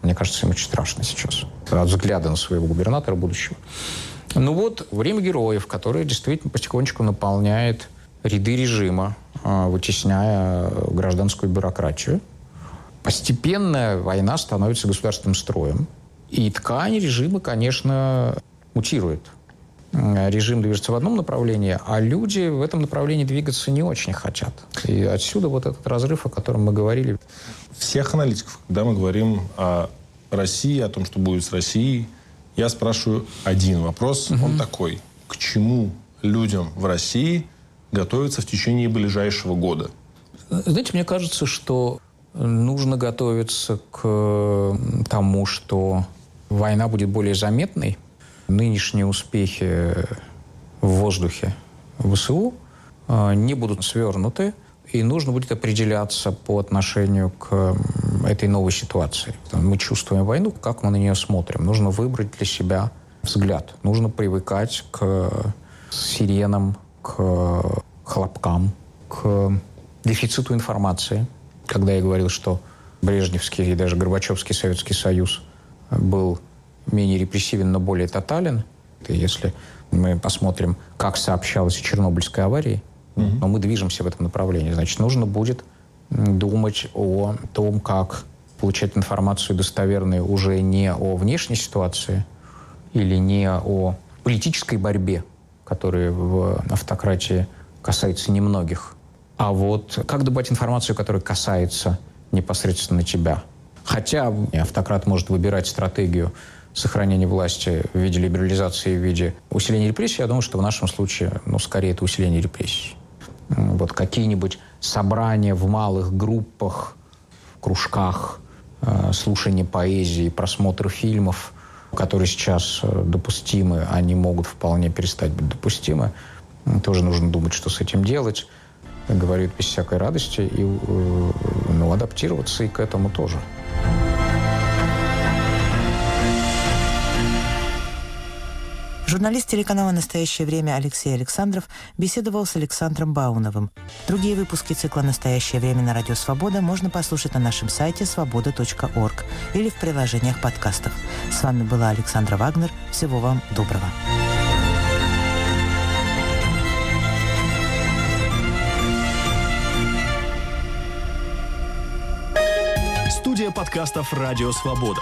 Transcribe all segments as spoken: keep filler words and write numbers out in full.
Мне кажется, им очень страшно сейчас от взгляда на своего губернатора будущего. Ну вот, время героев, которое действительно потихонечку наполняет ряды режима, вытесняя гражданскую бюрократию. Постепенно война становится государственным строем. И ткань режима, конечно, мутирует. Режим движется в одном направлении, а люди в этом направлении двигаться не очень хотят. И отсюда вот этот разрыв, о котором мы говорили. Всех аналитиков, когда мы говорим о России, о том, что будет с Россией, я спрашиваю один вопрос. Угу. Он такой. К чему людям в России готовиться в течение ближайшего года? Знаете, мне кажется, что нужно готовиться к тому, что война будет более заметной. Нынешние успехи в воздухе ВСУ не будут свернуты, и нужно будет определяться по отношению к этой новой ситуации. Мы чувствуем войну, как мы на нее смотрим. Нужно выбрать для себя взгляд. Нужно привыкать к сиренам, к хлопкам, к дефициту информации. Когда я говорил, что Брежневский и даже Горбачевский Советский Союз был менее репрессивен, но более тотален. И если мы посмотрим, как сообщалось о Чернобыльской аварии, mm-hmm. но мы движемся в этом направлении, значит, нужно будет думать о том, как получать информацию достоверную уже не о внешней ситуации или не о политической борьбе, которая в автократии касается немногих, а вот как добывать информацию, которая касается непосредственно тебя. Хотя автократ может выбирать стратегию сохранения власти в виде либерализации, в виде усиления репрессий, я думаю, что в нашем случае, ну, скорее, это усиление репрессий. Вот какие-нибудь собрания в малых группах, в кружках, э, слушание поэзии, просмотр фильмов, которые сейчас допустимы, они могут вполне перестать быть допустимы. Тоже нужно думать, что с этим делать. Говорю без всякой радости. И э, ну, адаптироваться и к этому тоже. Журналист телеканала «Настоящее время» Алексей Александров беседовал с Александром Бауновым. Другие выпуски цикла «Настоящее время» на Радио Свобода можно послушать на нашем сайте свобода точка орг или в приложениях подкастов. С вами была Александра Вагнер. Всего вам доброго. Студия подкастов «Радио Свобода».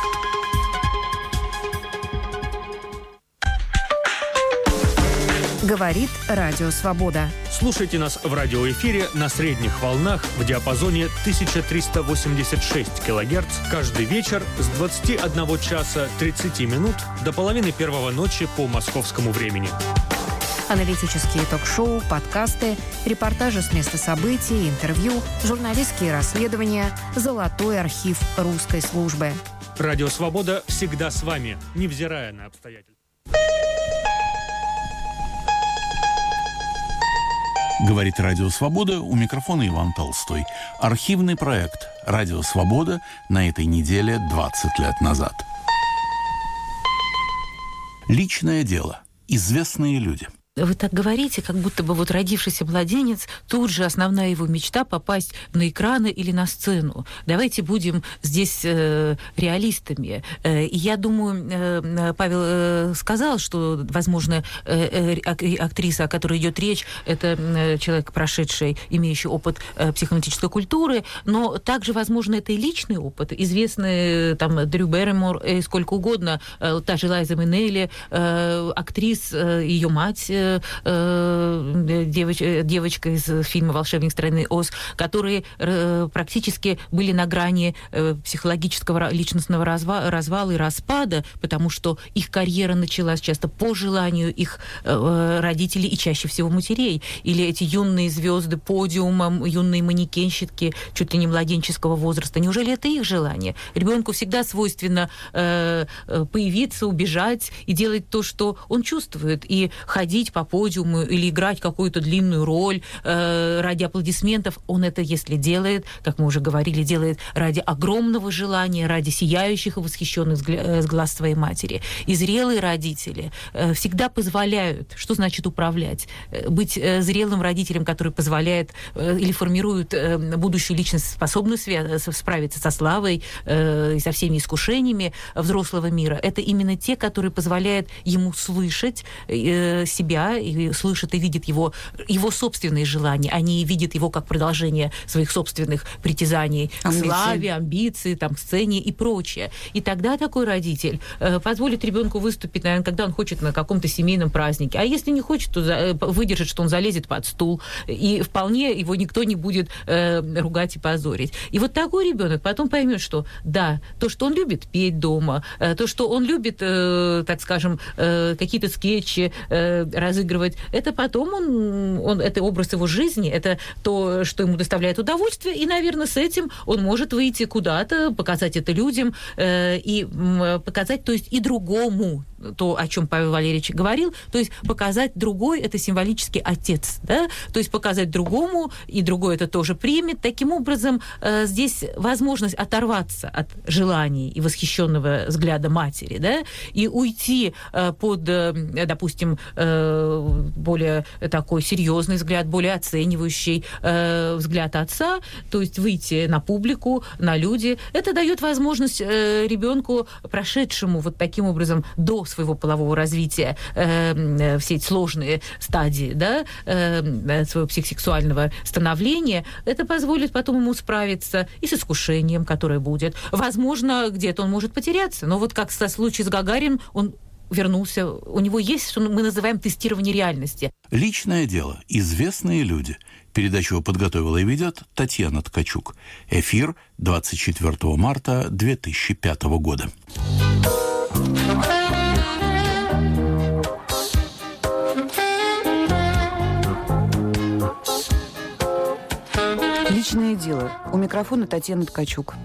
Говорит Радио Свобода. Слушайте нас в радиоэфире на средних волнах в диапазоне тысяча триста восемьдесят шесть килогерц каждый вечер с двадцати одного часа тридцати минут до половины первого ночи по московскому времени. Аналитические ток-шоу, подкасты, репортажи с места событий, интервью, журналистские расследования, золотой архив русской службы. Радио Свобода всегда с вами, невзирая на обстоятельства. Говорит Радио Свобода, у микрофона Иван Толстой. Архивный проект Радио Свобода на этой неделе двадцать лет назад. Личное дело. Известные люди. Вы так говорите, как будто бы вот родившийся младенец, тут же основная его мечта попасть на экраны или на сцену. Давайте будем здесь э, реалистами. Э, и я думаю, э, Павел э, сказал, что, возможно, э, э, актриса, о которой идет речь, это э, человек, прошедший, имеющий опыт э, психоаналитической культуры, но также, возможно, это и личный опыт. Известные там Дрю Берримор, э, сколько угодно, э, та же Лайза Минелли, э, актрис, э, ее мать, Девоч, девочка из фильма «Волшебник страны Оз», которые э, практически были на грани э, психологического личностного разва, развала и распада, потому что их карьера началась часто по желанию их э, родителей и чаще всего матерей. Или эти юные звезды подиума, юные манекенщики чуть ли не младенческого возраста. Неужели это их желание? Ребенку всегда свойственно э, появиться, убежать и делать то, что он чувствует, и ходить по подиуму или играть какую-то длинную роль э, ради аплодисментов. Он это, если делает, как мы уже говорили, делает ради огромного желания, ради сияющих и восхищенных с глаз своей матери. И зрелые родители э, всегда позволяют, что значит управлять, э, быть э, зрелым родителем, который позволяет э, или формирует э, будущую личность, способную свя- справиться со славой э, и со всеми искушениями взрослого мира. Это именно те, которые позволяют ему слышать э, себя, и слышат и видят его, его собственные желания. Они видят его как продолжение своих собственных притязаний к славе, амбиции, там, к сцене и прочее. И тогда такой родитель э, позволит ребенку выступить, наверное, когда он хочет на каком-то семейном празднике. А если не хочет, то за, выдержит, что он залезет под стул. И вполне его никто не будет э, ругать и позорить. И вот такой ребенок потом поймет, что да, то, что он любит петь дома, э, то, что он любит, э, так скажем, э, какие-то скетчи э, разыгрывать, это потом он, он, это образ его жизни, это то, что ему доставляет удовольствие, и, наверное, с этим он может выйти куда-то, показать это людям э, и э, показать, то есть и другому, то, о чем Павел Валерьевич говорил, то есть показать другой, это символический отец, да, то есть показать другому, и другой это тоже примет. Таким образом, э, здесь возможность оторваться от желаний и восхищенного взгляда матери, да, и уйти э, под, э, допустим, э, более такой серьезный взгляд, более оценивающий э, взгляд отца, то есть выйти на публику, на люди. Это дает возможность э, ребенку, прошедшему вот таким образом до своего полового развития э, все эти сложные стадии, да, э, своего психосексуального становления, это позволит потом ему справиться и с искушением, которое будет. Возможно, где-то он может потеряться, но вот как со случаем с Гагарином, он вернулся, у него есть, что мы называем тестирование реальности. Личное дело. Известные люди. Передачу подготовила и ведет Татьяна Ткачук. Эфир двадцать четвёртого марта две тысячи пятого года. Личное дело. У микрофона Татьяна Ткачук.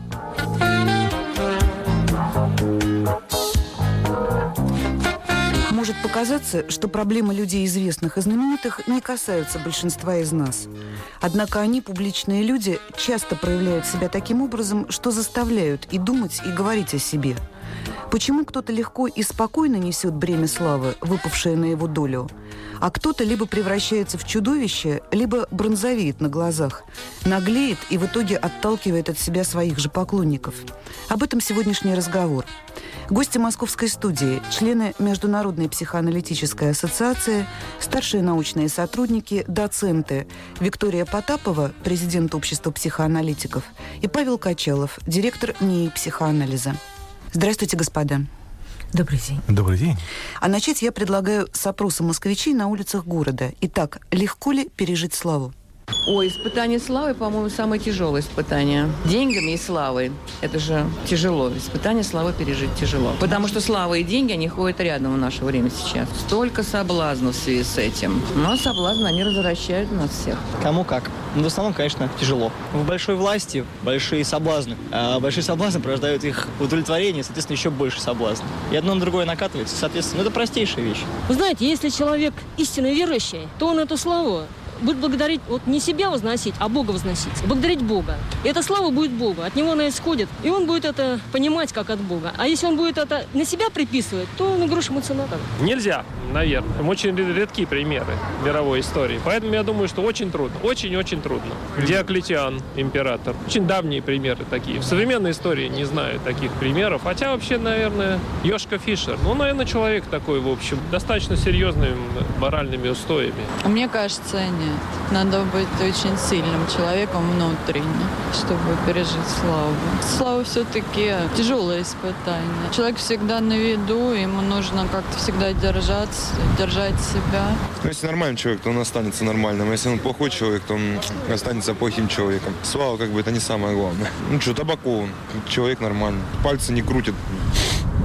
Может показаться, что проблемы людей известных и знаменитых не касаются большинства из нас. Однако они, публичные люди, часто проявляют себя таким образом, что заставляют и думать, и говорить о себе. Почему кто-то легко и спокойно несет бремя славы, выпавшее на его долю, а кто-то либо превращается в чудовище, либо бронзовеет на глазах, наглеет и в итоге отталкивает от себя своих же поклонников? Об этом сегодняшний разговор. Гости московской студии, члены Международной психоаналитической ассоциации, старшие научные сотрудники, доценты Виктория Потапова, президент общества психоаналитиков, и Павел Качалов, директор НИИ психоанализа. Здравствуйте, господа. Добрый день. Добрый день. А начать я предлагаю с опроса москвичей на улицах города. Итак, легко ли пережить славу? Ой, испытание славы, по-моему, самое тяжелое испытание. Деньгами и славой. Это же тяжело. Испытание славы пережить тяжело. Потому что слава и деньги, они ходят рядом в наше время сейчас. Столько соблазнов в связи с этим. Но соблазны, они развращают нас всех. Кому как. Но в основном, конечно, тяжело. В большой власти большие соблазны. А большие соблазны порождают их удовлетворение, соответственно, еще больше соблазн. И одно на другое накатывается. Соответственно, это простейшая вещь. Вы знаете, если человек истинно верующий, то он эту славу будет благодарить, вот не себя возносить, а Бога возносить. Благодарить Бога. И эта слава будет Богу. От Него она исходит. И он будет это понимать, как от Бога. А если он будет это на себя приписывать, то ну, грош ему цена. Нельзя, наверное. Очень редкие примеры мировой истории. Поэтому я думаю, что очень трудно. Очень-очень трудно. Диоклетиан, император. Очень давние примеры такие. В современной истории не знаю таких примеров. Хотя вообще, наверное, Йошка Фишер. Ну, наверное, человек такой, в общем, достаточно серьезными моральными устоями. Мне кажется, нет. Надо быть очень сильным человеком внутренне, чтобы пережить славу. Слава все-таки тяжелое испытание. Человек всегда на виду, ему нужно как-то всегда держаться, держать себя. Ну, если нормальный человек, то он останется нормальным. Если он плохой человек, то он останется плохим человеком. Слава, как бы, это не самое главное. Ну что, Табаков, человек нормальный. Пальцы не крутит.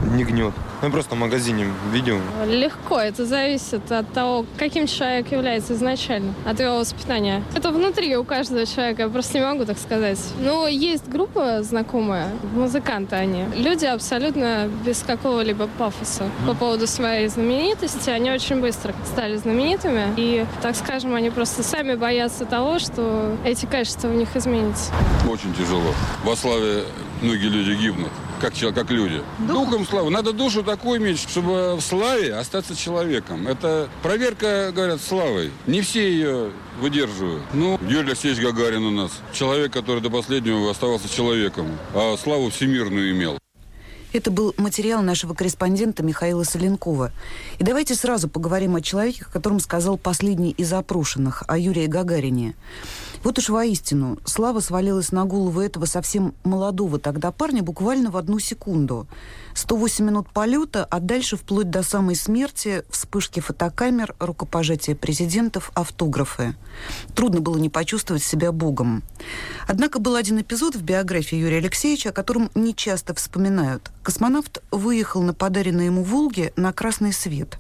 не гнет. Ну, просто в магазине видел. Легко. Это зависит от того, каким человек является изначально, от его воспитания. Это внутри у каждого человека. Я просто не могу так сказать. Ну, есть группа знакомая, музыканты они. Люди абсолютно без какого-либо пафоса. По поводу своей знаменитости, они очень быстро стали знаменитыми. И, так скажем, они просто сами боятся того, что эти качества у них изменятся. Очень тяжело. Во славе многие люди гибнут. Как, как люди. Духом? Духом славы. Надо душу такую иметь, чтобы в славе остаться человеком. Это проверка, говорят, славой. Не все ее выдерживают. Ну, Юрий Алексеевич Гагарин у нас. Человек, который до последнего оставался человеком, а славу всемирную имел. Это был материал нашего корреспондента Михаила Соленкова. И давайте сразу поговорим о человеке, о котором сказал последний из опрошенных, о Юрии Гагарине. Вот уж воистину, слава свалилась на голову этого совсем молодого тогда парня буквально в одну секунду. сто восемь минут полета, а дальше вплоть до самой смерти вспышки фотокамер, рукопожатия президентов, автографы. Трудно было не почувствовать себя богом. Однако был один эпизод в биографии Юрия Алексеевича, о котором не часто вспоминают. Космонавт выехал на подаренной ему «Волге» на красный свет.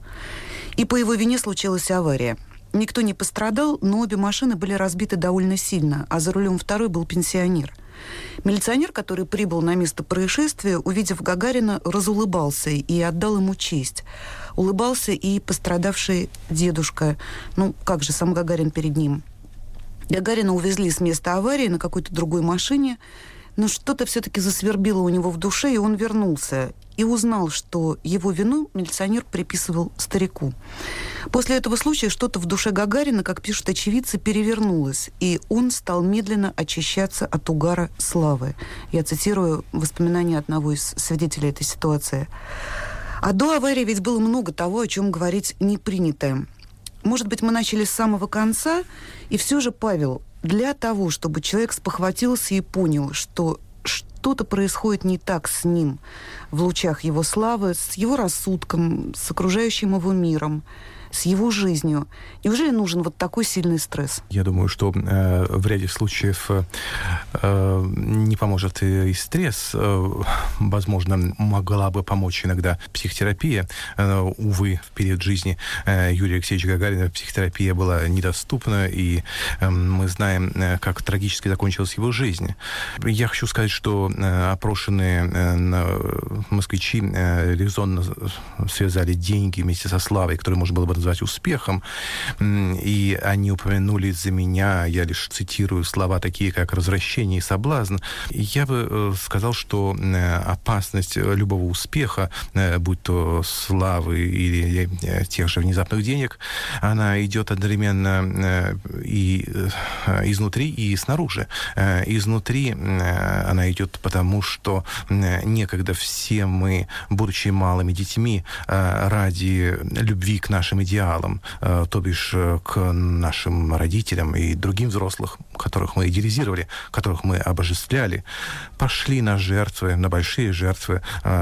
И по его вине случилась авария. Никто не пострадал, но обе машины были разбиты довольно сильно, а за рулем второй был пенсионер. Милиционер, который прибыл на место происшествия, увидев Гагарина, разулыбался и отдал ему честь. Улыбался и пострадавший дедушка. Ну, как же, сам Гагарин перед ним. Гагарина увезли с места аварии на какой-то другой машине, но что-то все-таки засвербило у него в душе, и он вернулся. И узнал, что его вину милиционер приписывал старику. После этого случая что-то в душе Гагарина, как пишут очевидцы, перевернулось, и он стал медленно очищаться от угара славы. Я цитирую воспоминания одного из свидетелей этой ситуации. А до аварии ведь было много того, о чем говорить не принято. Может быть, мы начали с самого конца, и все же, Павел, для того, чтобы человек спохватился и понял, что что-то происходит не так с ним в лучах его славы, с его рассудком, с окружающим его миром, с его жизнью. Неужели нужен вот такой сильный стресс? Я думаю, что э, в ряде случаев э, не поможет и стресс. Э, возможно, могла бы помочь иногда психотерапия. Э, увы, в период жизни э, Юрия Алексеевича Гагарина психотерапия была недоступна, и э, мы знаем, э, как трагически закончилась его жизнь. Я хочу сказать, что э, опрошенные э, москвичи э, резонно связали деньги вместе со славой, которую можно было бы назвать успехом, и они упомянули за меня, я лишь цитирую слова такие, как «развращение» и «соблазн». Я бы сказал, что опасность любого успеха, будь то славы или тех же внезапных денег, она идет одновременно и изнутри, и снаружи. Изнутри она идет потому, что некогда все мы, будучи малыми детьми, ради любви к нашим идеалам, то бишь к нашим родителям и другим взрослым, которых мы идеализировали, которых мы обожествляли, пошли на жертвы, на большие жертвы,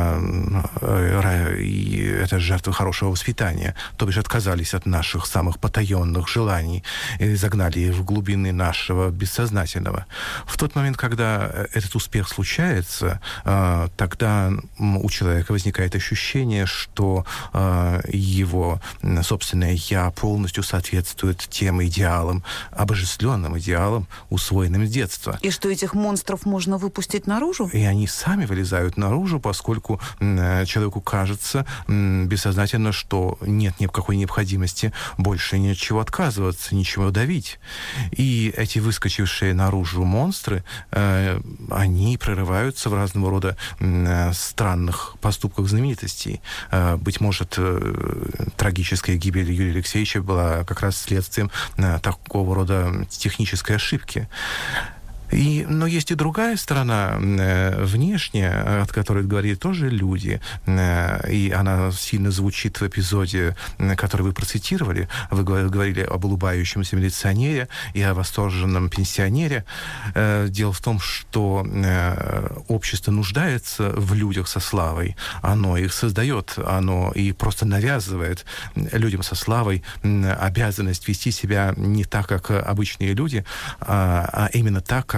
и это жертвы хорошего воспитания, то бишь отказались от наших самых потаенных желаний и загнали их в глубины нашего бессознательного. В тот момент, когда этот успех случается, тогда у человека возникает ощущение, что его собственное «я» полностью соответствует тем идеалам, обожествленным идеалам, усвоенным с детства. И что этих монстров можно выпустить наружу? И они сами вылезают наружу, поскольку м, человеку кажется м, бессознательно, что нет никакой необходимости больше ни от чего отказываться, ничего давить. И эти выскочившие наружу монстры, э, они прорываются в разного рода э, странных поступках знаменитостей. Э, быть может, э, трагическая гибель Юрия Алексеевича была как раз следствием э, такого рода технической ошибки. И, но есть и другая сторона, э, внешняя, от которой говорили тоже люди, э, и она сильно звучит в эпизоде, э, который вы процитировали. Вы говорили об улыбающемся милиционере и о восторженном пенсионере. Э, дело в том, что э, общество нуждается в людях со славой. Оно их создает, оно и просто навязывает людям со славой э, обязанность вести себя не так, как обычные люди, а, а именно так, как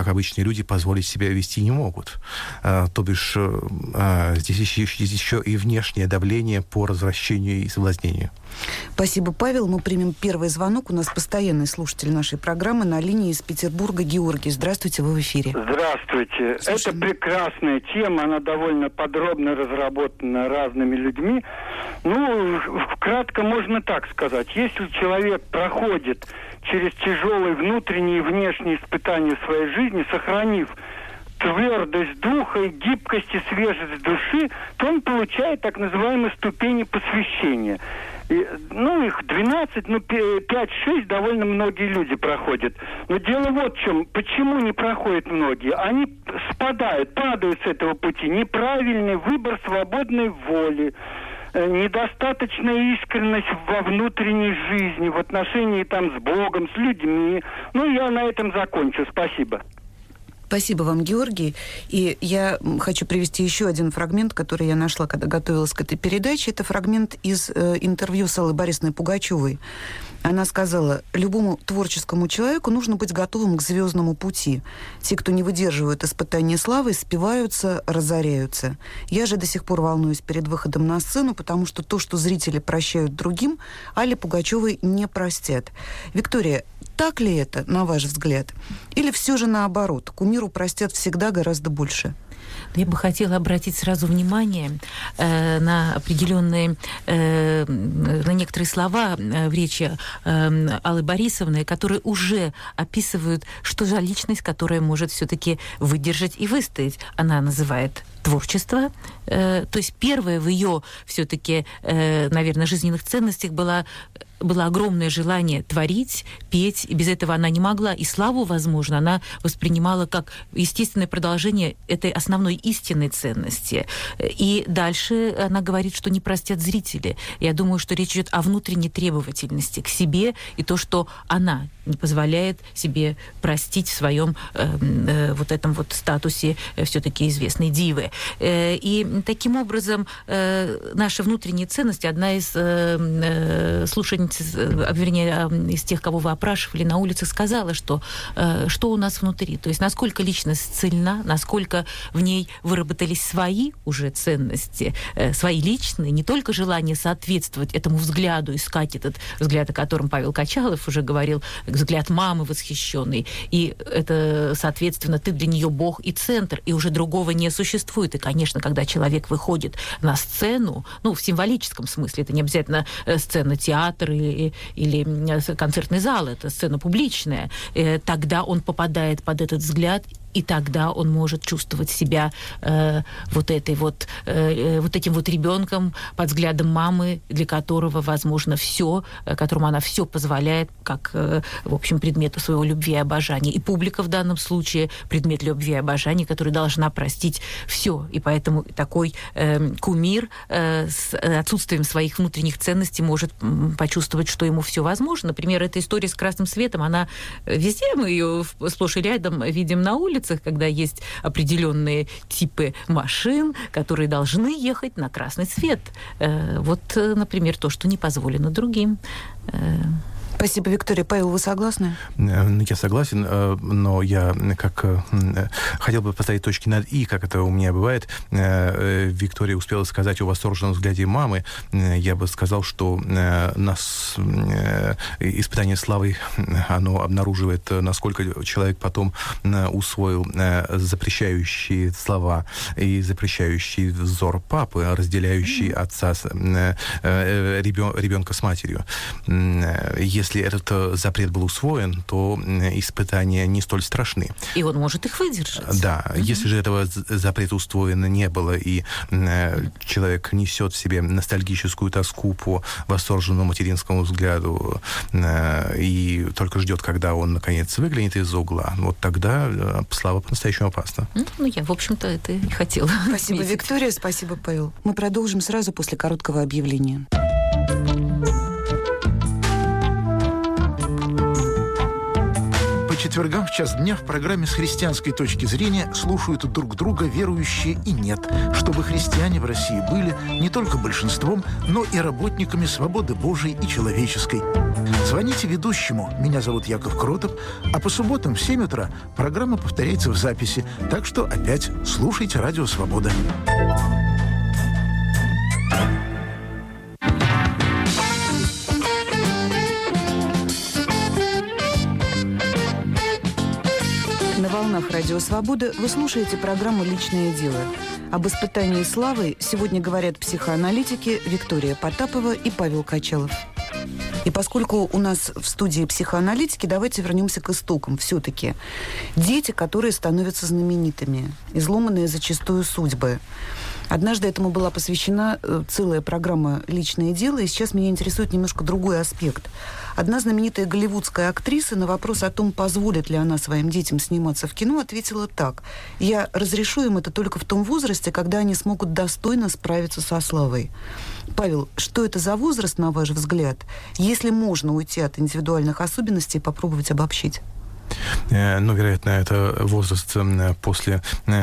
как обычные люди, позволить себе вести не могут. То бишь, здесь еще, здесь еще и внешнее давление по развращению и соблазнению. Спасибо, Павел. Мы примем первый звонок. У нас постоянный слушатель нашей программы на линии из Петербурга Георгий. Здравствуйте, вы в эфире. Здравствуйте. Слушаем. Это прекрасная тема, она довольно подробно разработана разными людьми. Ну, кратко можно так сказать. Если человек проходит через тяжелые внутренние и внешние испытания в своей жизни, сохранив твердость духа и гибкость и свежесть души, то он получает так называемые ступени посвящения. И, ну, их двенадцать, ну, пять-шесть довольно многие люди проходят. Но дело вот в чем. Почему не проходят многие? Они спадают, падают с этого пути. Неправильный выбор свободной воли, недостаточная искренность во внутренней жизни, в отношении там с Богом, с людьми. Ну, я на этом закончу. Спасибо. Спасибо вам, Георгий. И я хочу привести еще один фрагмент, который я нашла, когда готовилась к этой передаче. Это фрагмент из э, интервью с Аллой Борисовной Пугачевой. Она сказала: любому творческому человеку нужно быть готовым к звездному пути. Те, кто не выдерживают испытания славы, спиваются, разоряются. Я же до сих пор волнуюсь перед выходом на сцену, потому что то, что зрители прощают другим, Алле Пугачевой не простят. Виктория, так ли это, на ваш взгляд? Или все же наоборот, кумиру простят всегда гораздо больше? Я бы хотела обратить сразу внимание э, на определенные, э, на некоторые слова в речи э, Аллы Борисовны, которые уже описывают, что за личность, которая может все-таки выдержать и выстоять. Она называет творчество. Э, то есть первое в ее все-таки, э, наверное, жизненных ценностях было было огромное желание творить, петь, и без этого она не могла. И славу, возможно, она воспринимала как естественное продолжение этой основной истинной ценности. И дальше она говорит, что не простят зрители. Я думаю, что речь идет о внутренней требовательности к себе, и то, что она не позволяет себе простить в своем э, э, вот этом вот статусе э, все-таки известной дивы. Э, и таким образом э, наша внутренняя ценность, одна из э, э, слушательниц, вернее, из тех, кого вы опрашивали на улице, сказала, что, э, что у нас внутри. То есть насколько личность цельна, насколько в ней выработались свои уже ценности, э, свои личные, не только желание соответствовать этому взгляду, искать этот взгляд, о котором Павел Качалов уже говорил, взгляд мамы восхищенный. И это, соответственно, ты для нее Бог и центр, и уже другого не существует. И, конечно, когда человек выходит на сцену, ну, в символическом смысле, это не обязательно сцена театра или, или концертный зал, это сцена публичная, тогда он попадает под этот взгляд, и тогда он может чувствовать себя э, вот этой вот, э, вот этим вот ребенком под взглядом мамы, для которого, возможно, все, которому она все позволяет, как, э, в общем, предмету своего любви и обожания. И публика в данном случае предмет любви и обожания, который должна простить все. И поэтому такой э, кумир э, с отсутствием своих внутренних ценностей может почувствовать, что ему все возможно. Например, эта история с красным светом, она везде, мы ее сплошь и рядом видим на улице, когда есть определенные типы машин, которые должны ехать на красный свет. Вот, например, то, что не позволено другим. Спасибо, Виктория. Павел, вы согласны? Я согласен, но я как хотел бы поставить точки над «и», как это у меня бывает. Виктория успела сказать о восторженном взгляде мамы. Я бы сказал, что нас испытание славы, оно обнаруживает, насколько человек потом усвоил запрещающие слова и запрещающий взор папы, разделяющий отца, ребенка с матерью. Если этот запрет был усвоен, то испытания не столь страшны. И он может их выдержать. Да. Mm-hmm. Если же этого запрета усвоено не было, и э, человек несет в себе ностальгическую тоску по восторженному материнскому взгляду э, и только ждет, когда он, наконец, выглянет из-за угла, вот тогда э, слава по-настоящему опасна. Mm-hmm. Ну, я, в общем-то, это и хотела. Спасибо, Виктория. Спасибо, Павел. Мы продолжим сразу после короткого объявления. По четвергам в час дня в программе «С христианской точки зрения» слушают друг друга верующие и нет, чтобы христиане в России были не только большинством, но и работниками свободы Божией и человеческой. Звоните ведущему. Меня зовут Яков Кротов. А по субботам в семь утра программа повторяется в записи. Так что опять слушайте «Радио Свобода». На волнах «Радио Свобода» вы слушаете программу «Личное дело». Об испытании славой сегодня говорят психоаналитики Виктория Потапова и Павел Качалов. И поскольку у нас в студии психоаналитики, давайте вернемся к истокам. Все-таки дети, которые становятся знаменитыми, изломанные зачастую судьбы. Однажды этому была посвящена целая программа «Личное дело», и сейчас меня интересует немножко другой аспект. Одна знаменитая голливудская актриса на вопрос о том, позволит ли она своим детям сниматься в кино, ответила так: «Я разрешу им это только в том возрасте, когда они смогут достойно справиться со славой». Павел, что это за возраст, на ваш взгляд, если можно уйти от индивидуальных особенностей и попробовать обобщить? Ну, вероятно, это возраст после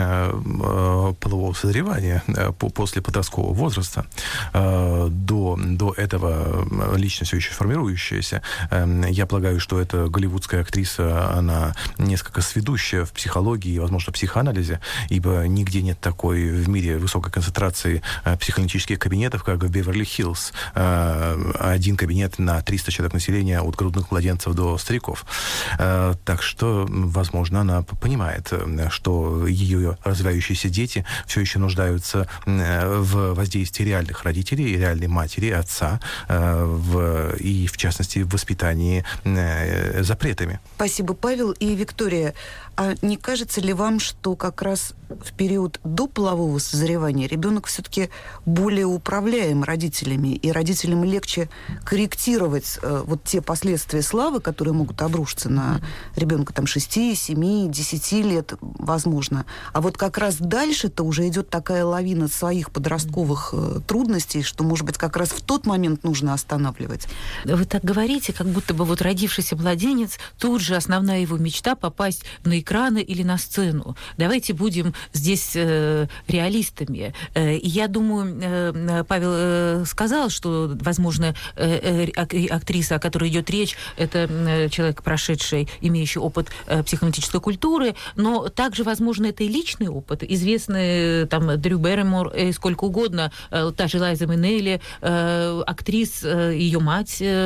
полового созревания, после подросткового возраста. До, до этого личность все еще формирующаяся. Я полагаю, что эта голливудская актриса, она несколько сведущая в психологии и, возможно, в психоанализе, ибо нигде нет такой в мире высокой концентрации психоаналитических кабинетов, как в Беверли-Хиллз. Один кабинет на триста человек населения, от грудных младенцев до стариков. Так что, возможно, она понимает, что ее развивающиеся дети все еще нуждаются в воздействии реальных родителей, реальной матери, отца, в, и, в частности, в воспитании запретами. Спасибо, Павел. И Виктория, а не кажется ли вам, что как раз в период до полового созревания ребенок все-таки более управляем родителями, и родителям легче корректировать э, вот те последствия славы, которые могут обрушиться на ребенка там шести, семи, десяти лет, возможно. А вот как раз дальше-то уже идет такая лавина своих подростковых э, трудностей, что, может быть, как раз в тот момент нужно останавливать. Вы так говорите, как будто бы вот родившийся младенец, тут же основная его мечта попасть на экраны или на сцену. Давайте будем здесь э, реалистами. Э, и я думаю, э, Павел э, сказал, что, возможно, э, э, актриса, о которой идет речь, это э, человек, прошедший, имеющий опыт э, психоаналитической культуры, но также, возможно, это и личный опыт. Известные там Дрю Берримор, э, сколько угодно, э, та же Лайза Минелли, э, актрис, э, ее мать, э,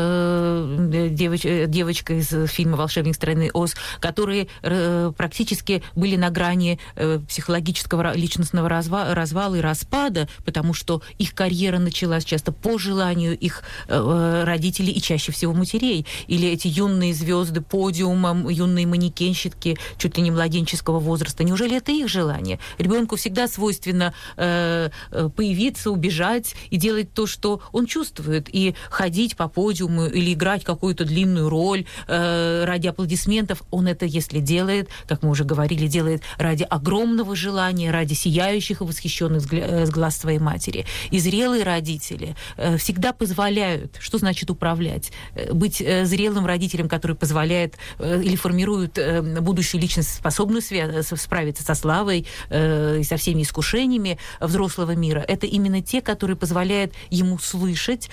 э, девоч, девочка из фильма «Волшебник страны Оз», которые практически были на грани психологического личностного развала и распада, потому что их карьера началась часто по желанию их родителей и чаще всего матерей. Или эти юные звезды подиума, юные манекенщики чуть ли не младенческого возраста. Неужели это их желание? Ребенку всегда свойственно появиться, убежать и делать то, что он чувствует, и ходить по подиуму или играть какую-то длинную роль ради аплодисментов. Он это, если делает, как мы уже говорили, делает ради огромного желания, ради сияющих и восхищенных глаз своей матери. И зрелые родители всегда позволяют, что значит управлять, быть зрелым родителем, который позволяет или формирует будущую личность, способную справиться со славой и со всеми искушениями взрослого мира. Это именно те, которые позволяют ему слышать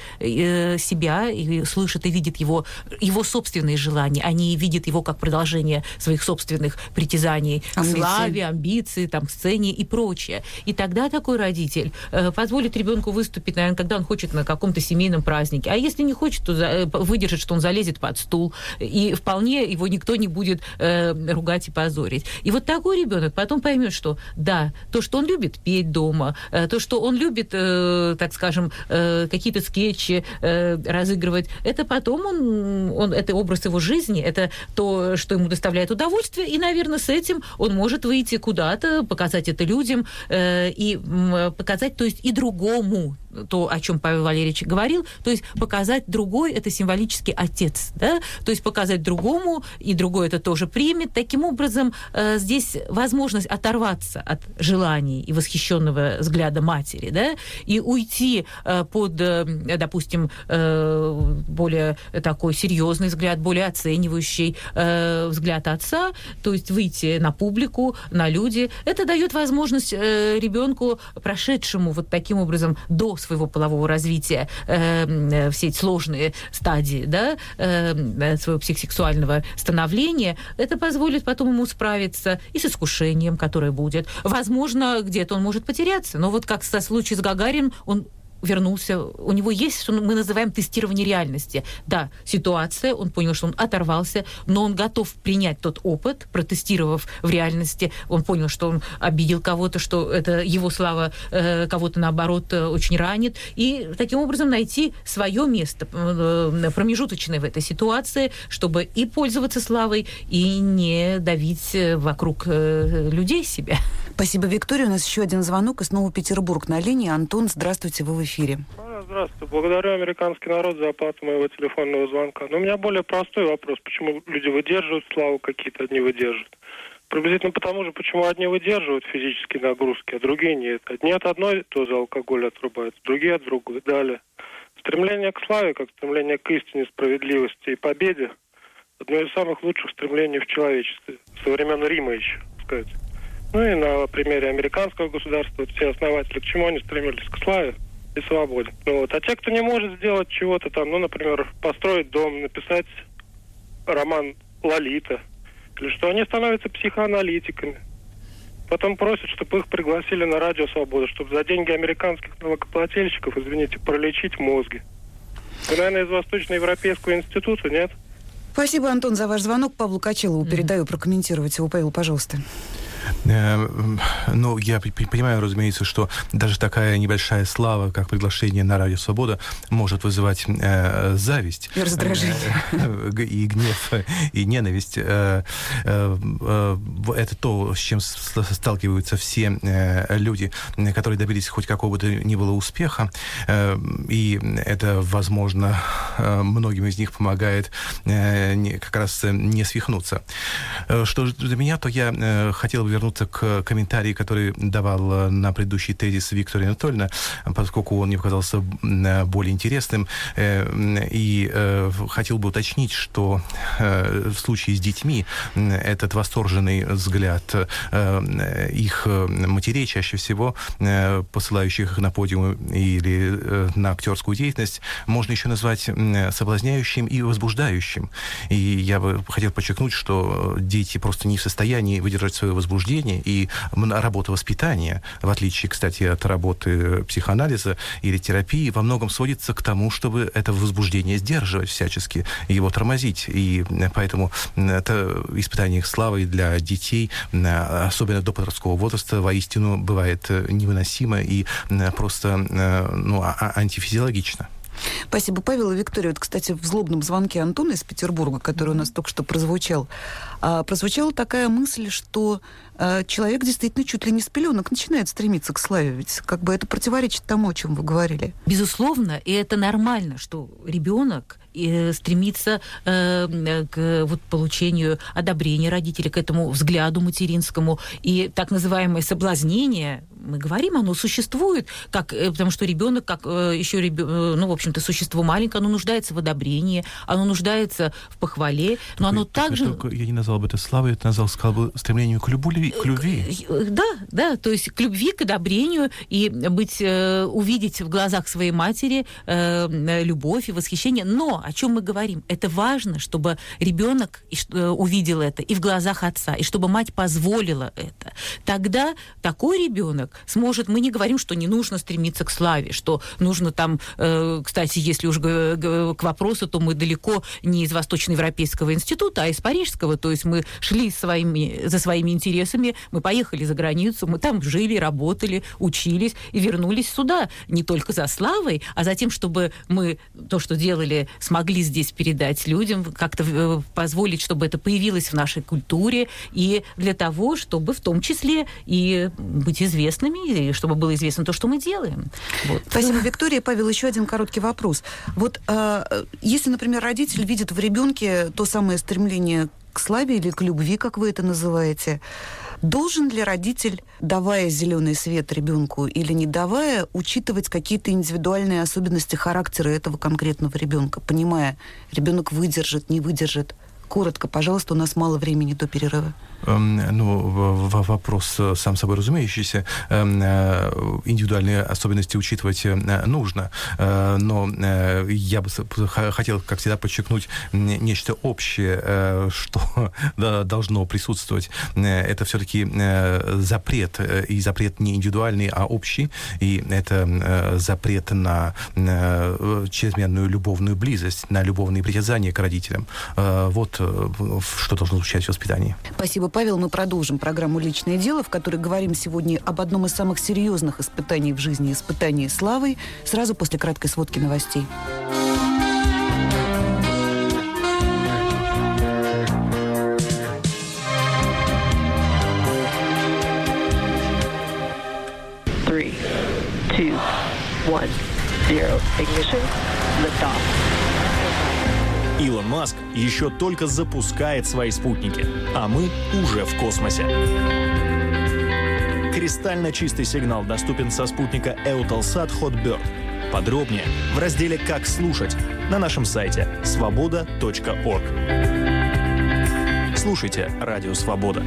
себя, и слышат и видят его, его собственные желания. Они видят его как продолжение своих собственных притязаний к славе, амбиций, там, к сцене и прочее. И тогда такой родитель э, позволит ребенку выступить, наверное, когда он хочет на каком-то семейном празднике. А если не хочет, то за, э, выдержит, что он залезет под стул, и вполне его никто не будет э, ругать и позорить. И вот такой ребенок потом поймет, что да, то, что он любит петь дома, э, то, что он любит, э, так скажем, э, какие-то скетчи э, разыгрывать, это потом он, он, это образ его жизни, это то, что ему доставляет удовольствие, и, наверное, с этим он может выйти куда-то, показать это людям э, и э, показать, то есть и другому, то, о чем Павел Валерьевич говорил, то есть показать другой, это символический отец, да, то есть показать другому, и другой это тоже примет. Таким образом, э, здесь возможность оторваться от желаний и восхищенного взгляда матери, да, и уйти э, под, э, допустим, э, более такой серьезный взгляд, более оценивающий э, взгляд отца, то есть выйти на публику, на люди. Это дает возможность э, ребенку, прошедшему вот таким образом до своего полового развития э, все эти сложные стадии, да, э, своего психосексуального становления, это позволит потом ему справиться и с искушением, которое будет. Возможно, где-то он может потеряться, но вот как в случае с Гагарином, он вернулся, у него есть, что мы называем тестирование реальности. Да, ситуация, он понял, что он оторвался, но он готов принять тот опыт, протестировав в реальности. Он понял, что он обидел кого-то, что это его слава э, кого-то, наоборот, э, очень ранит. И таким образом найти свое место э, промежуточное в этой ситуации, чтобы и пользоваться славой, и не давить вокруг э, людей себя. Спасибо, Виктория. У нас еще один звонок, и снова Петербург на линии. Антон, здравствуйте, вы в эфире. Здравствуйте. Благодарю американский народ за оплату моего телефонного звонка. Но у меня более простой вопрос. Почему люди выдерживают славу, какие-то одни выдерживают? Приблизительно потому же, почему одни выдерживают физические нагрузки, а другие нет. Одни от одной дозы алкоголя отрубаются, другие от другой. Далее. Стремление к славе, как стремление к истине, справедливости и победе, одно из самых лучших стремлений в человечестве. Со времен Рима еще, так сказать. Ну и на примере американского государства все основатели к чему они стремились? К славе и свободе. Ну вот. А те, кто не может сделать чего-то там, ну, например, построить дом, написать роман «Лолита», или что, они становятся психоаналитиками. Потом просят, чтобы их пригласили на радио «Свобода», чтобы за деньги американских налогоплательщиков, извините, пролечить мозги. Вы, наверное, из Восточноевропейского института, нет? Спасибо, Антон, за ваш звонок. Павлу Качелову передаю прокомментировать его. Павел, пожалуйста. Ну, я понимаю, разумеется, что даже такая небольшая слава, как приглашение на радио «Свобода», может вызывать э, зависть. И раздражение. И гнев, и ненависть. Это то, с чем сталкиваются все люди, которые добились хоть какого-то ни было успеха. И это, возможно, многим из них помогает как раз не свихнуться. Что же для меня, то я хотел бы вернуться к комментарию, который давал на предыдущий тезис Виктория Анатольевна, поскольку он мне показался более интересным. И хотел бы уточнить, что в случае с детьми этот восторженный взгляд их матерей, чаще всего посылающих их на подиум или на актерскую деятельность, можно еще назвать соблазняющим и возбуждающим. И я бы хотел подчеркнуть, что дети просто не в состоянии выдержать свое возбуждение, и работа воспитания, в отличие, кстати, от работы психоанализа или терапии, во многом сводится к тому, чтобы это возбуждение сдерживать всячески, его тормозить. И поэтому это испытание их славой для детей, особенно до подросткового возраста, воистину бывает невыносимо и просто ну, антифизиологично. Спасибо, Павел и Виктория. Вот, кстати, в злобном звонке Антона из Петербурга, который у нас только что прозвучал, а, прозвучала такая мысль, что а, человек действительно чуть ли не с пеленок начинает стремиться к славе. Ведь как бы это противоречит тому, о чем вы говорили. Безусловно, и это нормально, что ребенок стремится э, к вот, получению одобрения родителей, к этому взгляду материнскому. И так называемое соблазнение, мы говорим, оно существует, как, потому что ребенок, как еще, ну, в общем-то, существо маленькое, оно нуждается в одобрении, оно нуждается в похвале, но оно так, также... Я не назвал бы это славой, это назвал, сказал бы, стремлению к любви. К любви. Да, да, то есть к любви, к одобрению, и быть, увидеть в глазах своей матери любовь и восхищение. Но о чем мы говорим? Это важно, чтобы ребенок увидел это и в глазах отца, и чтобы мать позволила это. Тогда такой ребенок сможет... Мы не говорим, что не нужно стремиться к славе, что нужно там... Э, кстати, если уж г- г- к вопросу, то мы далеко не из Восточноевропейского института, а из Парижского. То есть мы шли своими, за своими интересами, мы поехали за границу, мы там жили, работали, учились и вернулись сюда. Не только за славой, а за тем, чтобы мы то, что делали, смогли здесь передать людям, как-то позволить, чтобы это появилось в нашей культуре, и для того, чтобы в том числе и быть известными, и чтобы было известно то, что мы делаем. Вот. Спасибо, Виктория. Павел, еще один короткий вопрос. Вот э, если, например, родитель видит в ребенке то самое стремление к славе или к любви, как вы это называете, должен ли родитель, давая зеленый свет ребенку или не давая, учитывать какие-то индивидуальные особенности характера этого конкретного ребенка, понимая, ребенок выдержит, не выдержит? Коротко, пожалуйста, у нас мало времени до перерыва. Ну, вопрос сам собой разумеющийся. Индивидуальные особенности учитывать нужно. Но я бы хотел, как всегда, подчеркнуть нечто общее, что должно присутствовать. Это все-таки запрет. И запрет не индивидуальный, а общий. И это запрет на чрезмерную любовную близость, на любовные притязания к родителям. Вот что должно звучать в воспитании. Спасибо, Павел. Мы продолжим программу «Личное дело», в которой говорим сегодня об одном из самых серьезных испытаний в жизни, испытании славой, сразу после краткой сводки новостей. Three, two, one, zero. Ignition. Lift off. Илон Маск еще только запускает свои спутники, а мы уже в космосе. Кристально чистый сигнал доступен со спутника Eutelsat Hotbird. Подробнее в разделе «Как слушать» на нашем сайте свобода точка орг. Слушайте Радио Свобода.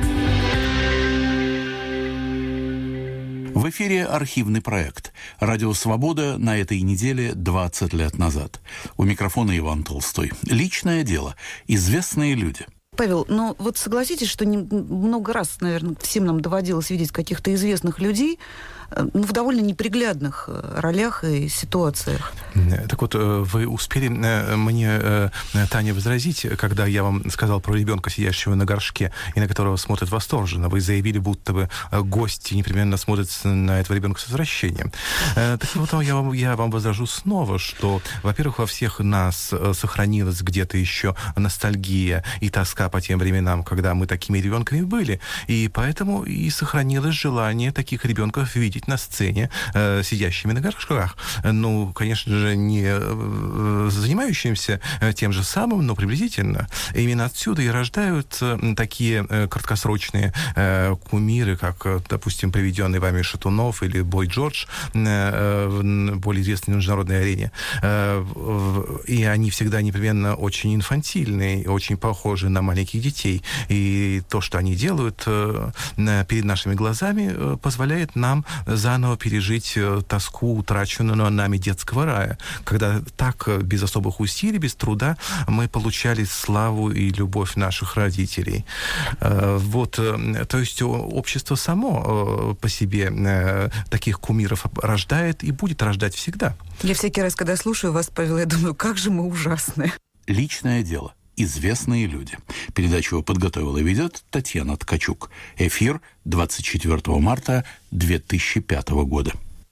В эфире архивный проект «Радио Свобода» на этой неделе двадцать лет назад. У микрофона Иван Толстой. Личное дело. Известные люди. Павел, ну вот согласитесь, что не, много раз, наверное, всем нам доводилось видеть каких-то известных людей, ну, в довольно неприглядных ролях и ситуациях. Так вот, вы успели мне, Таня, возразить, когда я вам сказал про ребенка, сидящего на горшке, и на которого смотрят восторженно. Вы заявили, будто бы гости непременно смотрят на этого ребенка с отвращением. Так вот, я вам, я вам возражу снова, что, во-первых, во всех нас сохранилась где-то еще ностальгия и тоска по тем временам, когда мы такими ребенками были. И поэтому и сохранилось желание таких ребенков видеть на сцене, э, сидящими на горшках. Ну, конечно же, не э, занимающимся э, тем же самым, но приблизительно. Именно отсюда и рождаются э, такие э, краткосрочные э, кумиры, как, э, допустим, приведенный вами Шатунов или Бой Джордж, э, э, более известный на международной арене. Э, э, и они всегда непременно очень инфантильные, очень похожи на маленьких детей. И то, что они делают э, перед нашими глазами, э, позволяет нам заново пережить тоску утраченного нами детского рая, когда так, без особых усилий, без труда, мы получали славу и любовь наших родителей. Вот, то есть общество само по себе таких кумиров рождает и будет рождать всегда. Я всякий раз, когда слушаю вас, Павел, я думаю, как же мы ужасны. Личное дело. Известные люди. Передачу подготовила и ведет Татьяна Ткачук. Эфир двадцать четвёртого марта две тысячи пятого года.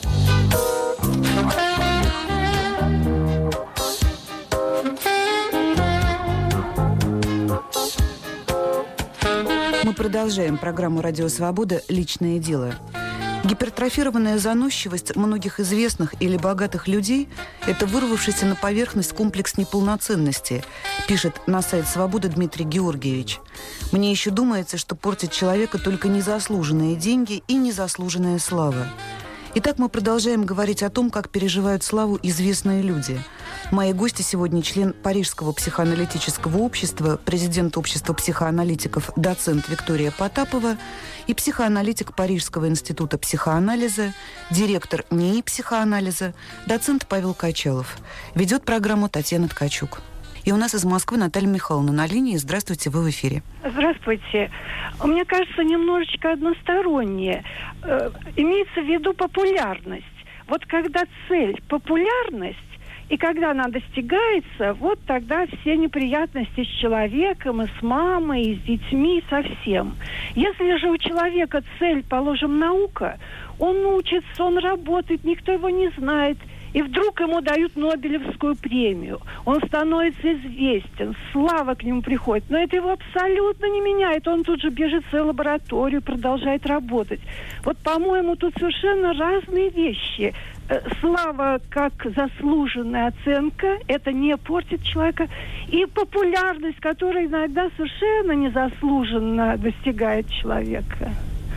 Мы продолжаем программу «Радио Свобода. Личное дело». Гипертрофированная заносчивость многих известных или богатых людей – это вырвавшийся на поверхность комплекс неполноценности, пишет на сайт «Свобода» Дмитрий Георгиевич. «Мне еще думается, что портит человека только незаслуженные деньги и незаслуженная слава». Итак, мы продолжаем говорить о том, как переживают славу известные люди. Мои гости сегодня член Парижского психоаналитического общества, президент общества психоаналитиков, доцент Виктория Потапова и психоаналитик Парижского института психоанализа, директор НИИ психоанализа, доцент Павел Качалов. Ведет программу Татьяна Ткачук. И у нас из Москвы Наталья Михайловна на линии. Здравствуйте, вы в эфире. Здравствуйте. Мне кажется, немножечко одностороннее. Э, имеется в виду популярность. Вот когда цель – популярность, и когда она достигается, вот тогда все неприятности с человеком, и с мамой, и с детьми, и со всем. Если же у человека цель, положим, наука, он учится, он работает, никто его не знает, и вдруг ему дают Нобелевскую премию. Он становится известен, слава к нему приходит. Но это его абсолютно не меняет. Он тут же бежит в свою лабораторию, продолжает работать. Вот, по-моему, тут совершенно разные вещи. Слава как заслуженная оценка, это не портит человека. И популярность, которая иногда совершенно незаслуженно достигает человека.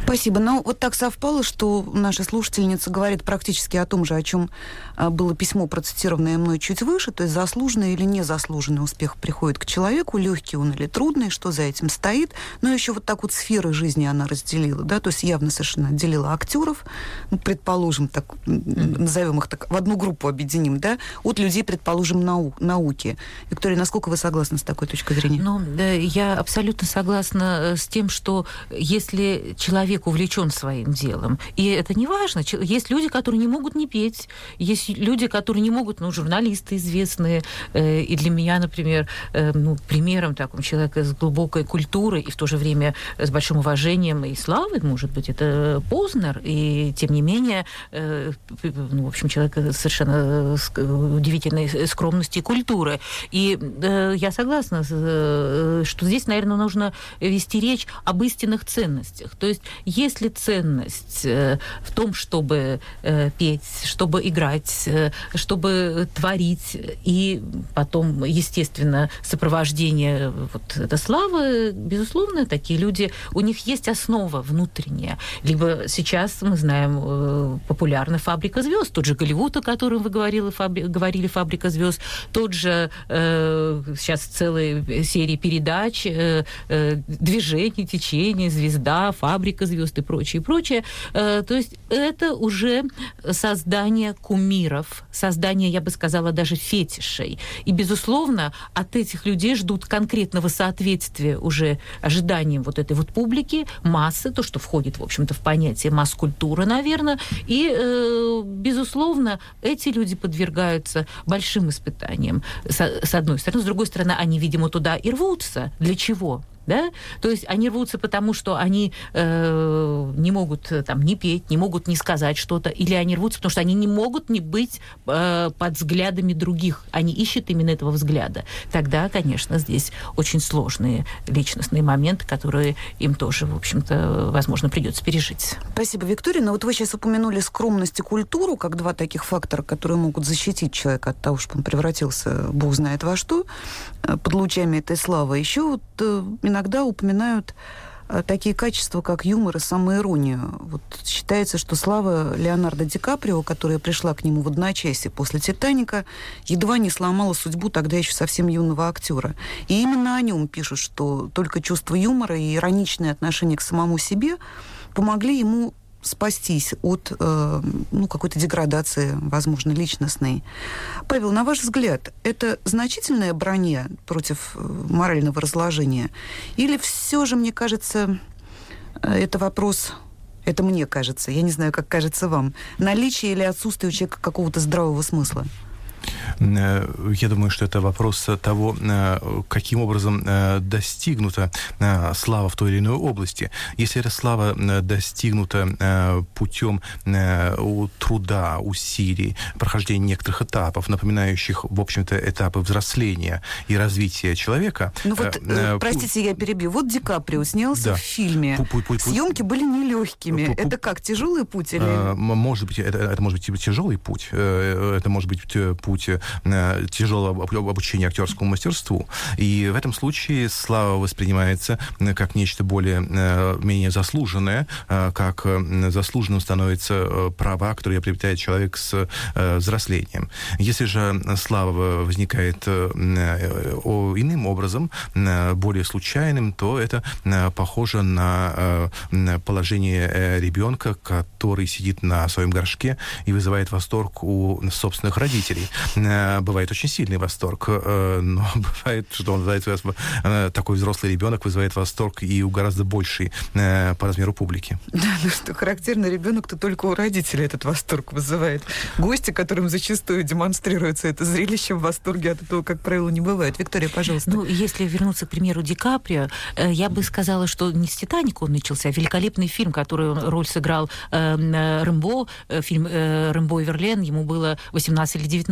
Спасибо. Но вот так совпало, что наша слушательница говорит практически о том же, о чем было письмо, процитированное мной чуть выше, то есть заслуженный или незаслуженный успех приходит к человеку, легкий он или трудный, что за этим стоит. Но еще вот так вот сферы жизни она разделила, да, то есть явно совершенно отделила актеров, ну, предположим, так, mm-hmm. назовем их так, в одну группу объединим, да, от людей, предположим, нау- науки. Виктория, насколько вы согласны с такой точкой зрения? Ну, да, я абсолютно согласна с тем, что если человек увлечен своим делом, и это не важно, есть люди, которые не могут не петь, есть люди, которые не могут, ну, журналисты известные, э, и для меня, например, э, ну, примером такого человека с глубокой культурой и в то же время с большим уважением и славой, может быть, это Познер, и тем не менее, э, ну, в общем, человек совершенно с удивительной скромности и культуры. И э, я согласна, э, что здесь, наверное, нужно вести речь об истинных ценностях. То есть, если ценность э, в том, чтобы э, петь, чтобы играть, э, чтобы творить, и потом, естественно, сопровождение вот этой славы, безусловно, такие люди, у них есть основа внутренняя. Либо сейчас, мы знаем, э, популярна «Фабрика звезд», тот же Голливуд, о котором вы говорили, фабри- говорили «Фабрика звезд», тот же э, сейчас целая серия передач, э, э, «Движение», «Течение», «Звезда», «Фабрика звезд» и прочее, и прочее. Э, то есть это уже создание кумиров, создание, я бы сказала, даже фетишей. И, безусловно, от этих людей ждут конкретного соответствия уже ожиданиям вот этой вот публики, массы, то, что входит, в общем-то, в понятие масс-культура, наверное. И, э, безусловно, эти люди подвергаются большим испытаниям, с, с одной стороны. С другой стороны, они, видимо, туда и рвутся. Для чего? Да? То есть они рвутся потому, что они э, не могут там не петь, не могут не сказать что-то, или они рвутся, потому что они не могут не быть э, под взглядами других. Они ищут именно этого взгляда. Тогда, конечно, здесь очень сложные личностные моменты, которые им тоже, в общем-то, возможно, придется пережить. Спасибо, Виктория. Но вот вы сейчас упомянули скромность и культуру как два таких фактора, которые могут защитить человека от того, чтобы он превратился, бог знает во что, под лучами этой славы. Еще вот иногда упоминают такие качества, как юмор и самоиронию. Вот считается, что слава Леонардо Ди Каприо, которая пришла к нему в одночасье после «Титаника», едва не сломала судьбу тогда еще совсем юного актера. И именно о нем пишут, что только чувство юмора и ироничное отношение к самому себе помогли ему спастись от э, ну, какой-то деградации, возможно, личностной. Павел, на ваш взгляд, это значительная броня против морального разложения? Или все же, мне кажется, это вопрос, это мне кажется, я не знаю, как кажется вам, наличие или отсутствие у человека какого-то здравого смысла? Я думаю, что это вопрос того, каким образом достигнута слава в той или иной области. Если эта слава достигнута путем труда, усилий, прохождения некоторых этапов, напоминающих, в общем-то, этапы взросления и развития человека... Ну вот, э, простите, я перебью. Вот Ди Каприо снялся да. в фильме. Пу-пу-пу-пу. Съемки были нелегкими. Пу-пу. Это как, тяжелый путь? Или... Может быть, это, это может быть тяжелый путь. Это может быть путь тяжелого обучения актерскому мастерству. И в этом случае слава воспринимается как нечто более, менее заслуженное, как заслуженным становится права, которые приобретает человек с взрослением. Если же слава возникает иным образом, более случайным, то это похоже на положение ребенка, который сидит на своем горшке и вызывает восторг у собственных родителей. Бывает очень сильный восторг, но бывает, что он вызывает, такой взрослый ребенок вызывает восторг и у гораздо большей по размеру публики. Да, ну что характерно, ребенок-то только у родителей этот восторг вызывает. Гости, которым зачастую демонстрируется это зрелище, в восторге от этого, как правило, не бывает. Виктория, пожалуйста. Ну, если вернуться, к примеру, Ди Каприо, я бы сказала, что не с «Титаника» он начался, а великолепный фильм, который он роль сыграл Рэмбо, фильм Рэмбо и Верлен, ему было восемнадцать или девятнадцать лет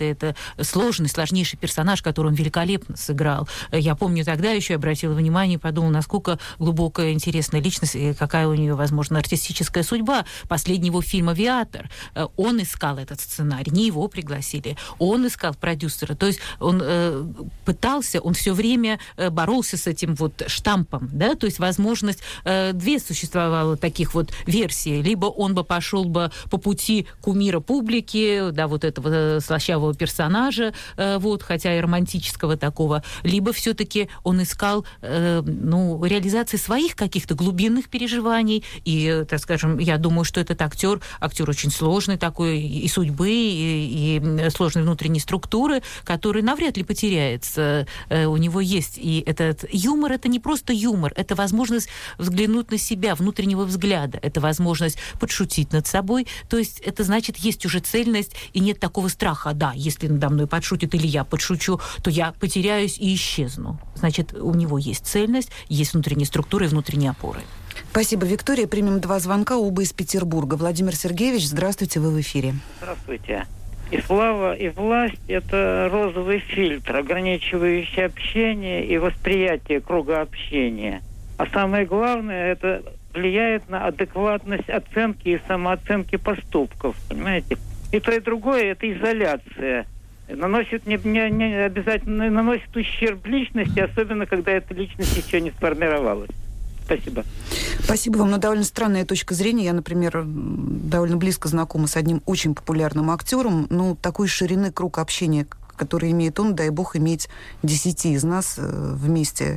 Никита — это сложный, сложнейший персонаж, который он великолепно сыграл. Я помню, тогда еще обратила внимание и подумала, насколько глубокая, интересная личность, и какая у нее, возможно, артистическая судьба. Последний его фильм «Авиатор». Он искал этот сценарий, не его пригласили. Он искал продюсера. То есть он э, пытался, он все время боролся с этим вот штампом, да, то есть возможность, э, две существовало таких вот версий. Либо он бы пошел бы по пути кумира публики, да, вот этого слащавого персонажа, э, вот, хотя и романтического такого, либо все-таки он искал, э, ну, реализации своих каких-то глубинных переживаний, и, так скажем, я думаю, что этот актер, актер очень сложный такой, и судьбы, и, и сложной внутренней структуры, который навряд ли потеряется. Э, у него есть и этот юмор, это не просто юмор, это возможность взглянуть на себя, внутреннего взгляда, это возможность подшутить над собой, то есть это значит, есть уже цельность, и нет такого страха, да, если надо мной подшутит или я подшучу, то я потеряюсь и исчезну. Значит, у него есть цельность, есть внутренние структуры и внутренние опоры. Спасибо, Виктория. Примем два звонка, оба из Петербурга. Владимир Сергеевич, здравствуйте, вы в эфире. Здравствуйте. И слава, и власть – это розовый фильтр, ограничивающий общение и восприятие круга общения. А самое главное – это влияет на адекватность оценки и самооценки поступков, понимаете? И то, и другое – это изоляция. Наносит не, не, не обязательно наносит ущерб личности, особенно когда эта личность еще не сформировалась. Спасибо. Спасибо вам. Но довольно странная точка зрения. Я, например, довольно близко знакома с одним очень популярным актером. Ну, такой ширины круг общения, который имеет он, дай бог, иметь десяти из нас вместе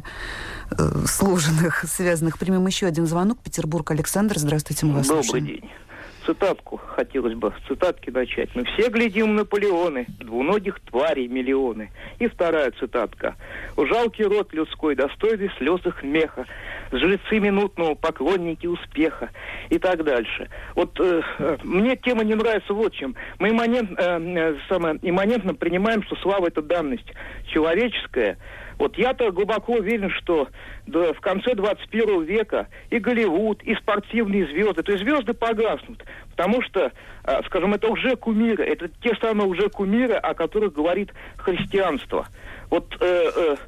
сложенных, связанных. Примем еще один звонок. Петербург. Александр, здравствуйте, мы вас слушаем. Добрый день. Цитатку хотелось бы, с цитатки начать. Мы все глядим Наполеоны, двуногих тварей миллионы. И вторая цитатка. Жалкий род людской, достойный слез их меха, жрецы минутного, поклонники успеха и так дальше. Вот э, мне тема не нравится вот чем. Мы имманент, э, самое, имманентно принимаем, что слава – это данность человеческая. Вот я-то глубоко уверен, что да, в конце двадцать первого века и Голливуд, и спортивные звезды, то есть звезды погаснут, потому что, э, скажем, это уже кумиры, это те самые уже кумиры, о которых говорит христианство. Вот э, э,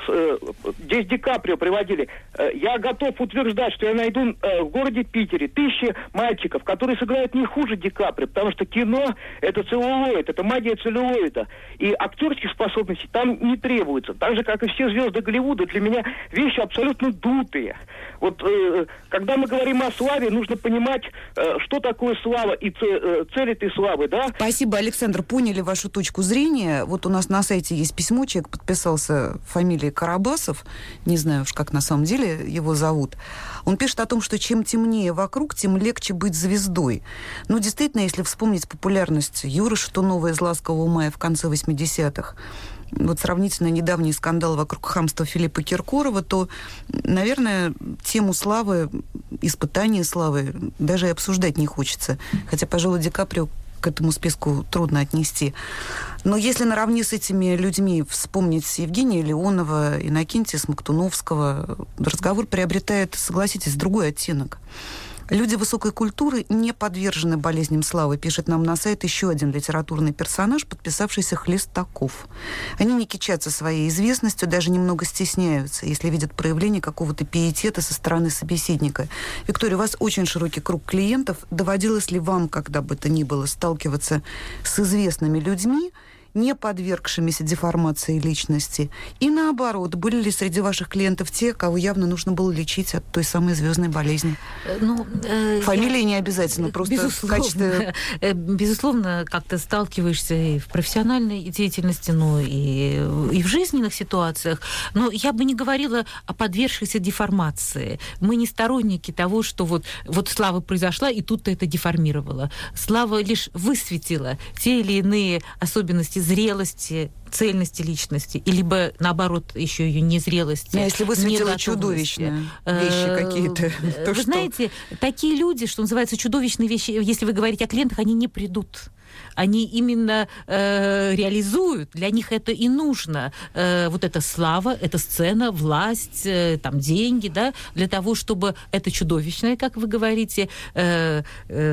здесь Ди Каприо приводили. Я готов утверждать, что я найду в городе Питере тысячи мальчиков, которые сыграют не хуже Ди Каприо, потому что кино — это целлулоид, это магия целлулоида. И актерских способностей там не требуется. Так же, как и все звезды Голливуда, для меня вещи абсолютно дутые. Вот э, когда мы говорим о славе, нужно понимать, э, что такое слава и ц- цель этой славы, да? Спасибо, Александр, поняли вашу точку зрения. Вот у нас на сайте есть письмо, человек подписался фамилией Карабасов, не знаю уж, как на самом деле его зовут. Он пишет о том, что чем темнее вокруг, тем легче быть звездой. Ну, действительно, если вспомнить популярность Юры Шатунова из «Ласкового мая» в конце восьмидесятых, вот сравнительно недавний скандал вокруг хамства Филиппа Киркорова, то, наверное, тему славы, испытания славы даже и обсуждать не хочется. Хотя, пожалуй, Ди Каприо к этому списку трудно отнести. Но если наравне с этими людьми вспомнить Евгения Леонова, Иннокентия Смоктуновского, разговор приобретает, согласитесь, другой оттенок. Люди высокой культуры не подвержены болезням славы, пишет нам на сайт еще один литературный персонаж, подписавшийся Хлестаков. Они не кичатся своей известностью, даже немного стесняются, если видят проявление какого-то пиетета со стороны собеседника. Виктория, у вас очень широкий круг клиентов. Доводилось ли вам, когда бы то ни было, сталкиваться с известными людьми, не подвергшимися деформации личности? И наоборот, были ли среди ваших клиентов те, кого явно нужно было лечить от той самой звездной болезни? Ну, э, Фамилии я... не обязательно, просто безусловно, в качестве... Безусловно, как-то сталкиваешься и в профессиональной деятельности, ну и, и в жизненных ситуациях. Но я бы не говорила о подвергшейся деформации. Мы не сторонники того, что вот, вот слава произошла, и тут-то это деформировало. Слава лишь высветила те или иные особенности зрелости, цельности личности, и либо, наоборот, еще ее незрелости. А если высветила чудовищные вещи какие-то, то Вы что? знаете, такие люди, что называется, чудовищные вещи, если вы говорите о клиентах, они не придут. Они именно э, реализуют, для них это и нужно. Э, вот эта слава, эта сцена, власть, э, там, деньги, да, для того, чтобы это чудовищное, как вы говорите, э,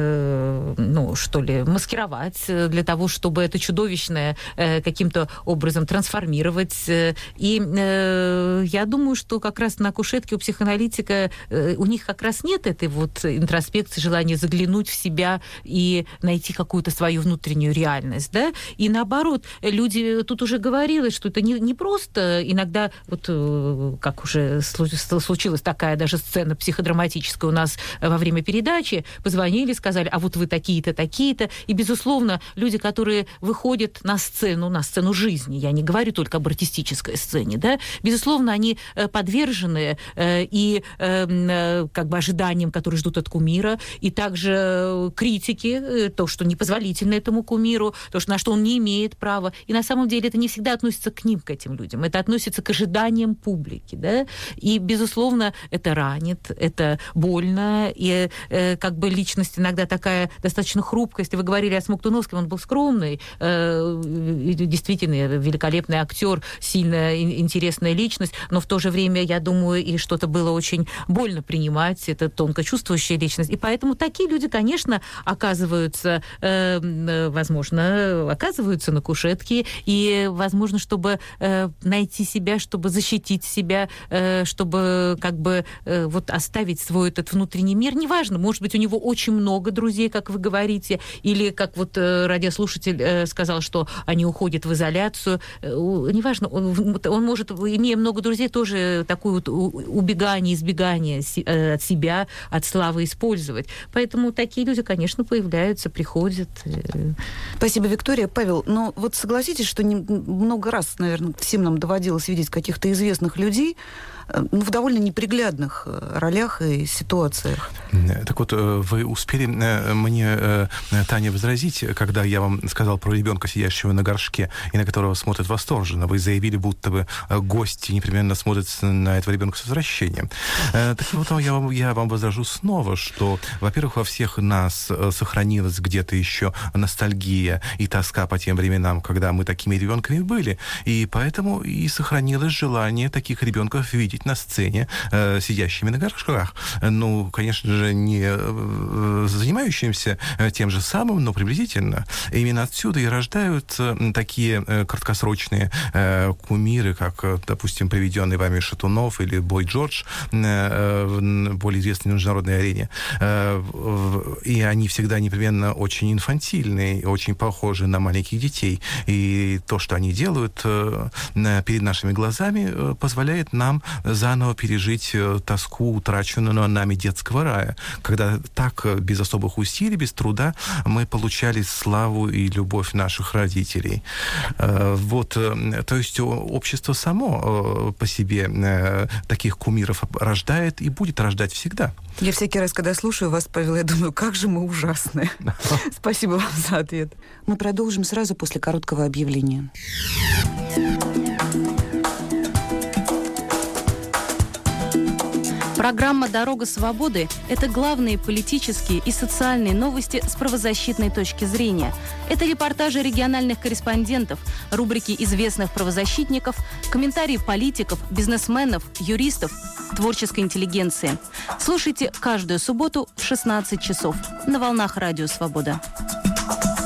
э, ну, что ли, маскировать, для того, чтобы это чудовищное э, каким-то образом трансформировать. И э, я думаю, что как раз на кушетке у психоаналитика э, у них как раз нет этой вот интроспекции, желания заглянуть в себя и найти какую-то свою внутреннюю реальность, да, и наоборот, люди, тут уже говорилось, что это не, не просто иногда, вот как уже случилась такая даже сцена психодраматическая у нас во время передачи, позвонили, сказали, а вот вы такие-то, такие-то, и, безусловно, люди, которые выходят на сцену, на сцену жизни, я не говорю только об артистической сцене, да, безусловно, они подвержены и как бы ожиданиям, которые ждут от кумира, и также критике, то, что непозволительно этому кумиру, то, что, на что он не имеет права. И на самом деле это не всегда относится к ним, к этим людям. Это относится к ожиданиям публики. Да? И, безусловно, это ранит, это больно. И э, как бы личность иногда такая достаточно хрупкая. Если вы говорили о Смоктуновском, он был скромный, э, действительно великолепный актер, сильная, интересная личность, но в то же время, я думаю, и что-то было очень больно принимать. Это тонко чувствующая личность. И поэтому такие люди, конечно, оказываются э, возможно, оказываются на кушетке, и, возможно, чтобы э, найти себя, чтобы защитить себя, э, чтобы как бы э, вот оставить свой этот внутренний мир. Неважно, может быть, у него очень много друзей, как вы говорите, или, как вот э, радиослушатель э, сказал, что они уходят в изоляцию. Э, неважно, он, он может, имея много друзей, тоже такое вот убегание, избегание си, э, от себя, от славы использовать. Поэтому такие люди, конечно, появляются, приходят. Э, Спасибо, Виктория. Павел, ну вот согласитесь, что не, много раз, наверное, всем нам доводилось видеть каких-то известных людей, ну, в довольно неприглядных ролях и ситуациях. Так вот, вы успели мне, Таня, возразить, когда я вам сказал про ребенка, сидящего на горшке, и на которого смотрят восторженно. Вы заявили, будто бы гости непременно смотрят на этого ребенка с возвращением. Так вот, я вам, я вам возражу снова, что, во-первых, во всех нас сохранилась где-то еще ностальгия и тоска по тем временам, когда мы такими ребенками были. И поэтому и сохранилось желание таких ребенков видеть на сцене, э, сидящими на горшках. Ну, конечно же, не э, занимающимся тем же самым, но приблизительно. И именно отсюда и рождаются такие э, краткосрочные э, кумиры, как, допустим, приведенный вами Шатунов или Бой Джордж, э, более известный на международной арене. Э, и они всегда непременно очень инфантильные, очень похожи на маленьких детей. И то, что они делают э, перед нашими глазами, э, позволяет нам заново пережить тоску утраченного нами детского рая, когда так, без особых усилий, без труда, мы получали славу и любовь наших родителей. Вот, то есть общество само по себе таких кумиров рождает и будет рождать всегда. Я всякий раз, когда слушаю вас, Павел, я думаю, как же мы ужасны. Спасибо вам за ответ. Мы продолжим сразу после короткого объявления. Программа «Дорога свободы» — это главные политические и социальные новости с правозащитной точки зрения. Это репортажи региональных корреспондентов, рубрики известных правозащитников, комментарии политиков, бизнесменов, юристов, творческой интеллигенции. Слушайте каждую субботу в шестнадцать часов на волнах Радио Свобода.